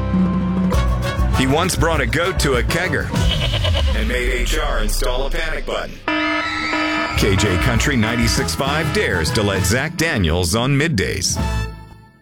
He once brought a goat to a kegger and made HR install a panic button. KJ Country 96.5 dares to let Zach Daniels on middays.